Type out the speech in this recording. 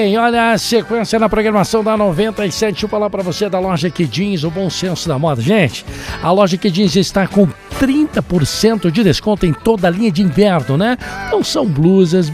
bem, olha a sequência na programação da 97. Deixa eu falar pra você da loja Que Jeans, o bom senso da moda. Gente, a loja Que Jeans está com 30% de desconto em toda a linha de inverno, né? Então são blusas,